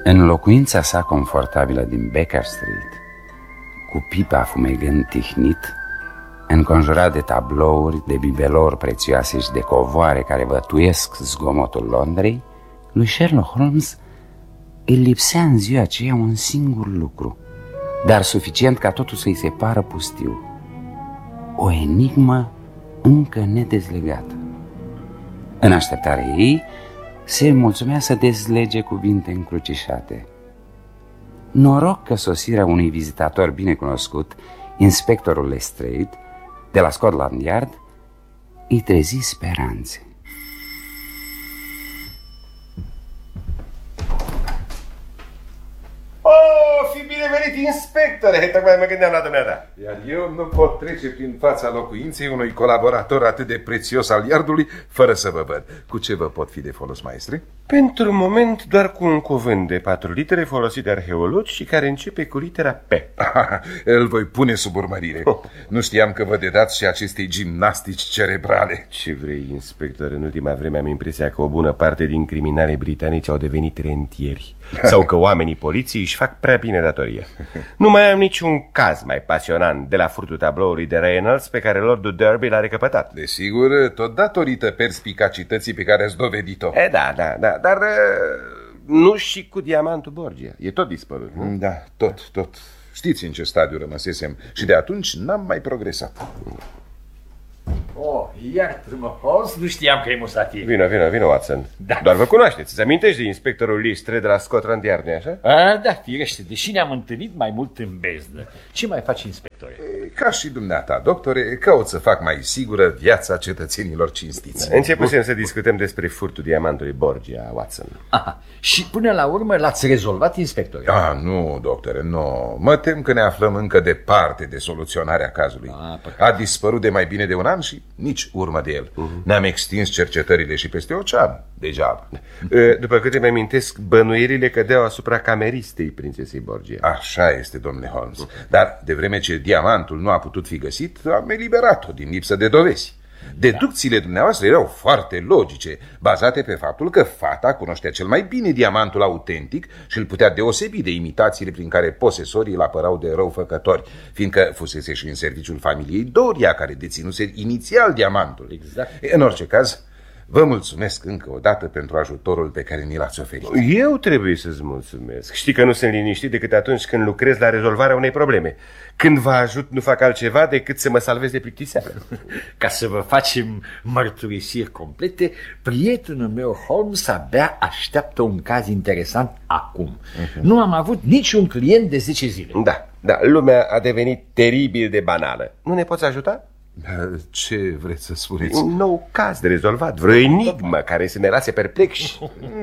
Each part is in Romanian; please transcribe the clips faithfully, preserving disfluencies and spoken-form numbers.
În locuința sa confortabilă din Baker Street, cu pipa fumegând tihnit, înconjurat de tablouri, de bibelori prețioase și de covoare care vătuiesc zgomotul Londrei, lui Sherlock Holmes îi lipsea în ziua aceea un singur lucru, dar suficient ca totul să-i se pară pustiu: o enigmă încă nedezlegată. În așteptarea ei, se mulțumea să dezlege cuvinte încrucișate. Noroc că sosirea unui vizitator binecunoscut, inspectorul Lestrade, de la Scotland Yard, îi trezi speranțe. Oh, fi binevenit, inspectore! Tocmai mă gândeam la dumneata. Iar eu nu pot trece prin fața locuinței unui colaborator atât de prețios al Yardului fără să vă văd. Cu ce vă pot fi de folos, maestre? Pentru moment doar cu un cuvânt de patru litere folosit de arheologi și care începe cu litera P. Ah, îl voi pune sub urmărire. Oh. Nu știam că vă dedați și acestei gimnastici cerebrale. Ce vrei, inspector? În ultima vreme am impresia că o bună parte din criminalii britanici au devenit rentieri. Sau că oamenii poliției își fac prea bine datoria. Nu mai am niciun caz mai pasionant de la furtul tabloului de Reynolds pe care Lordul Derby l-a recăpătat. Desigur, tot datorită perspicacității pe care ați dovedit-o. E, da, da, da, dar nu și cu diamantul Borgia. E tot dispărut, nu? Da, tot, tot. Știți în ce stadiu rămăsesem și de atunci n-am mai progresat. Oh, iartă-mă, Holmes, nu știam că e musatie. Vino, vino, vino, Watson. Da. Doar vă cunoașteți. Îți amintești de inspectorul Lestrade de la Scotland Yard, nu-i așa? A, da, firește, deși ne-am întâlnit mai mult în beznă. Ce mai faci, inspectore? Ca și dumneata, doctore, caut să fac mai sigură viața cetățenilor cinstiți. Începusem să discutăm despre furtul diamantului Borgia, Watson. Aha. Și până la urmă l-ați rezolvat, inspectore? Ah, nu, doctore, nu. Mă tem că ne aflăm încă departe de soluționarea cazului. A, A dispărut de mai bine de un an și nici urmă de el. Uh-huh. Ne-am extins cercetările și peste ocean, degeaba. După câte mi amintesc, bănuierile cădeau asupra cameristei prințesei Borgia. Așa este, domnule Holmes. Dar de vreme ce diamantul nu a putut fi găsit, am eliberat-o din lipsă de dovezi. Deducțiile dumneavoastră erau foarte logice, bazate pe faptul că fata cunoștea cel mai bine diamantul autentic și îl putea deosebi de imitațiile prin care posesorii îl apărau de răufăcători, fiindcă fusese și în serviciul familiei Doria, care deținuse inițial diamantul. Exact. În orice caz, vă mulțumesc încă o dată pentru ajutorul pe care ni l-ați oferit. Eu trebuie să-ți mulțumesc. Știi că nu sunt liniștit decât atunci când lucrez la rezolvarea unei probleme. Când vă ajut, nu fac altceva decât să mă salvez de plictiseală. Ca să vă facem mărturisiri complete, prietenul meu Holmes abia așteaptă un caz interesant acum. Uh-huh. Nu am avut niciun client de zece zile. Da, da, lumea a devenit teribil de banală. Nu ne poți ajuta? Ce vreți să spuneți? Un nou caz de rezolvat, vreo enigmă care să ne lase perplexi.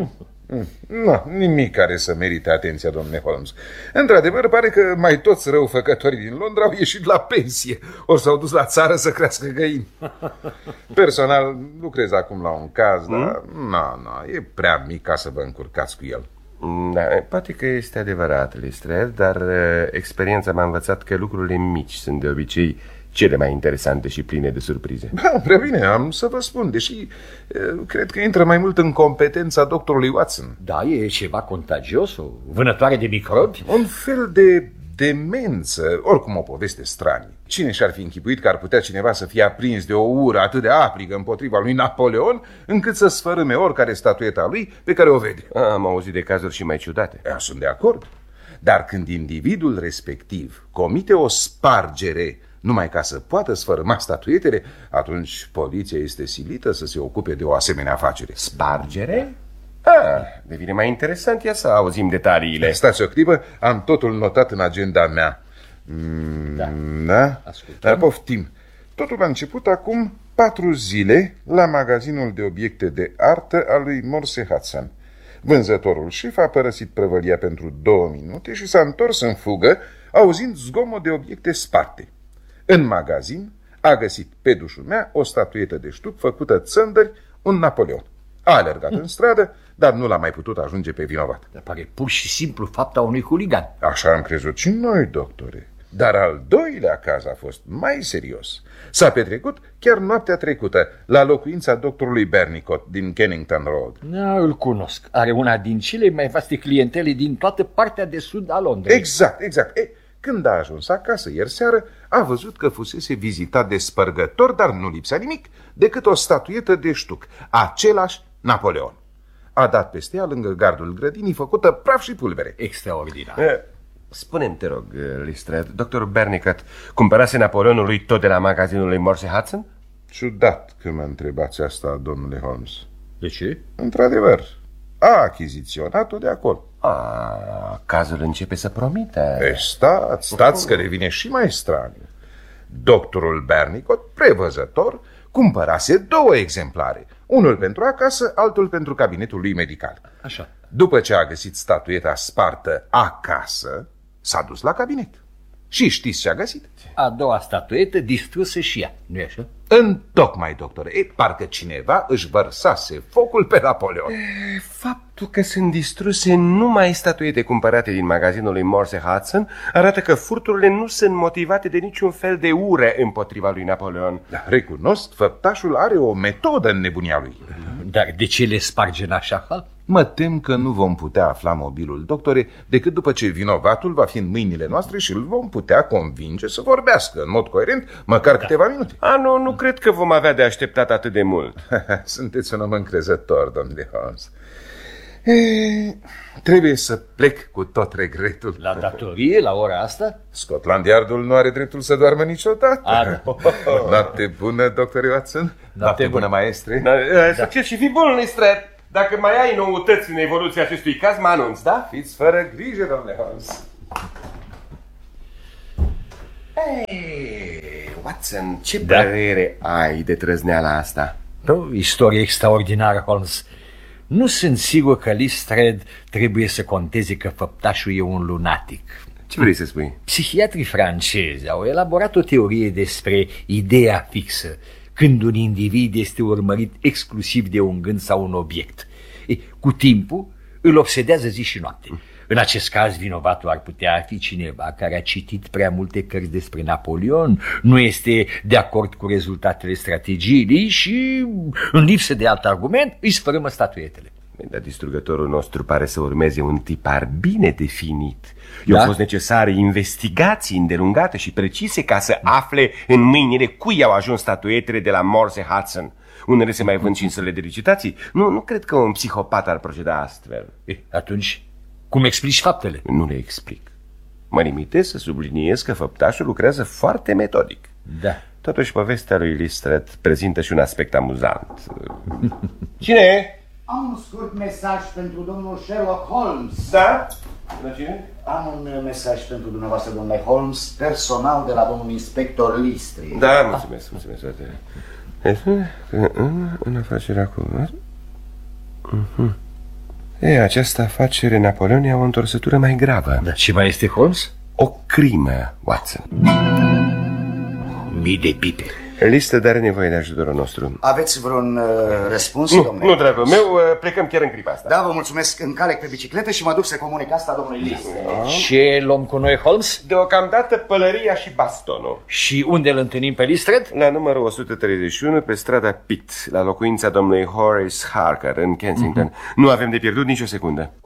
Nu, nimic care să merite atenția, domnule Holmes. Într-adevăr, pare că mai toți răufăcătorii din Londra au ieșit la pensie, ori s-au dus la țară să crească găini. Personal, lucrez acum la un caz, hmm? dar nu, nu, e prea mic ca să vă încurcați cu el. Da, poate că este adevărat, Lestrade, dar uh, experiența m-a învățat că lucrurile mici sunt de obicei cele mai interesante și pline de surprize. Da, prea bine, am să vă spun, deși cred că intră mai mult în competența doctorului Watson. Da, e ceva contagios, o vânătoare de microbi? Un fel de demență, oricum o poveste stranie. Cine și-ar fi închipuit că ar putea cineva să fie aprins de o ură atât de aprigă împotriva lui Napoleon, încât să sfărâme oricare statueta lui pe care o vede? Am auzit de cazuri și mai ciudate. Eu sunt de acord. Dar când individul respectiv comite o spargere numai ca să poată sfărâma statuetele, atunci poliția este silită să se ocupe de o asemenea afacere. Spargere? Ah, devine mai interesant, ia să auzim detaliile. Stați o clipă, am totul notat în agenda mea. Mm, da, da? Dar poftim. Totul a început acum patru zile la magazinul de obiecte de artă al lui Morse Hudson. Vânzătorul șef a părăsit prăvălia pentru două minute și s-a întors în fugă, auzind zgomot de obiecte sparte. În magazin a găsit pe dușul mea o statuetă de ștuc făcută țândări, un Napoleon. A alergat în stradă, dar nu l-a mai putut ajunge pe vinovat. Dar pare pur și simplu fapta unui huligan. Așa am crezut și noi, doctore. Dar al doilea caz a fost mai serios. S-a petrecut chiar noaptea trecută la locuința doctorului Bernicott din Kennington Road. Da, îl cunosc. Are una din cele mai vaste clientele din toată partea de sud a Londrei. Exact, exact. E, când a ajuns acasă ieri seară, a văzut că fusese vizitat de spărgător, dar nu lipsea nimic decât o statuetă de ștuc, același Napoleon. A dat peste ea lângă gardul grădinii, făcută praf și pulbere. Extraordinar. Eh, Spune-mi, te rog, Lestrade, doctorul Bernicott cumpărase Napoleonul lui tot de la magazinul lui Morse Hudson? Ciudat că mă întrebați asta, domnule Holmes. De ce? Într-adevăr, a achiziționat-o de acolo. Ah, cazul începe să promite. E, stați, stați că devine și mai straniu. Doctorul Bernicott, prevăzător, cumpărase două exemplare. Unul pentru acasă, altul pentru cabinetul lui medical. Așa. După ce a găsit statueta spartă acasă, s-a dus la cabinet. Și știți ce a găsit? A doua statuetă distrusă și ea, nu-i așa? Întocmai, doctore, e, parcă cineva își vărsase focul pe Napoleon. Faptul că sunt distruse numai statuete cumpărate din magazinul lui Morse Hudson arată că furturile nu sunt motivate de niciun fel de ură împotriva lui Napoleon. Da, recunosc, făptașul are o metodă în nebunia lui. Dar de ce le sparge în așa hal? Mă tem că nu vom putea afla mobilul, doctore, decât după ce vinovatul va fi în mâinile noastre și îl vom putea convinge să vorbească în mod coerent, măcar da. câteva minute. A, nu, nu cred că vom avea de așteptat atât de mult. Sunteți un om încrezător, domnule Holmes. E, trebuie să plec cu tot regretul. La datorie, la ora asta? Scotland Yardul nu are dreptul să doarmă niciodată. A, Noapte bună, doctor Watson. Noapte, Noapte bună, maestre. Da, da. Succes și fi bun, Lestrade. Dacă mai ai noutăți în evoluția acestui caz, mă anunț, da? Fiți fără grijă, domnule Holmes. Hey, Watson, ce Da. părere ai de trăzneala asta? o istorie extraordinară, Holmes. Nu sunt sigur că Lestrade trebuie să conteze că făptașul e un lunatic. Ce vrei să spui? Psihiatrii francezi au elaborat o teorie despre ideea fixă, când un individ este urmărit exclusiv de un gând sau un obiect. E, cu timpul îl obsedează zi și noapte. În acest caz, vinovatul ar putea fi cineva care a citit prea multe cărți despre Napoleon, nu este de acord cu rezultatele strategiei și, în lipsă de alt argument, îi sfărâmă statuetele. Dar distrugătorul nostru pare să urmeze un tipar bine definit. I-au Da? fost necesare investigații îndelungate și precise ca să afle în mâinile cui au ajuns statuetele de la Morse Hudson. Unele se mai vând și în săle de licitații. Nu, nu cred că un psihopat ar proceda astfel. E, atunci, cum explici faptele? Nu le explic. Mă limitez să subliniez că făptașul lucrează foarte metodic. Da. Totuși, povestea lui Lestrade prezintă și un aspect amuzant. Cine e? Am un scurt mesaj pentru domnul Sherlock Holmes. Da? La cine? Am un mesaj pentru dumneavoastră, domnule Holmes, personal de la domnul inspector Lestrade. Da, mulțumesc, mulțumesc, frate. În, în afacerea cu... Uh-huh. E, această afacere Napoleon e o întorsătură mai gravă. Dar ce mai este, Holmes? O crimă, Watson. Mii de pipe. Listă are nevoie de ajutorul nostru. Aveți vreun uh, răspuns, Nu, domnule? nu, dragul meu, plecăm chiar în clipa asta. Da, vă mulțumesc. Încalec pe bicicletă și mă duc să comunic asta domnului Lestrade. Ce luăm cu noi, Holmes? Deocamdată pălăria și bastonul. Și unde îl întâlnim pe Lestrade? La numărul o sută treizeci și unu, pe strada Pitt, la locuința domnului Horace Harker, în Kensington. Mm-hmm. Nu avem de pierdut nicio secundă.